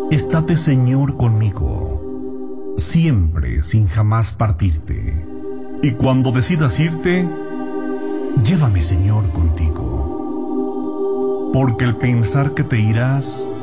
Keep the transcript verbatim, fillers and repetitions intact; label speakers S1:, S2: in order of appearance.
S1: Estate, Señor, conmigo, siempre, sin jamás partirte. Y cuando decidas irte, llévame, Señor, contigo. Porque el pensar que te irás